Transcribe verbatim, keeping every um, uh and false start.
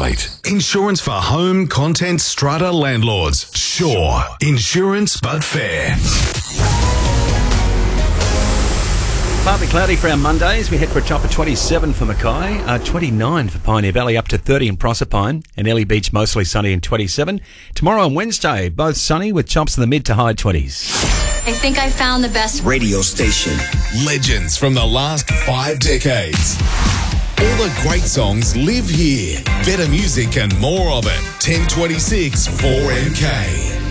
Wait. Insurance for home, content, strata landlords. Sure. Insurance but fair. Partly cloudy for our Mondays. We head for a top of twenty-seven for Mackay, uh, twenty-nine for Pioneer Valley, up to thirty in Proserpine, and Ellie Beach mostly sunny and twenty-seven. Tomorrow and Wednesday, both sunny with tops in the mid to high twenties. I think I found the best radio station. Legends from the last five decades. All the great songs live here. Better music and more of it. ten twenty-six four M K.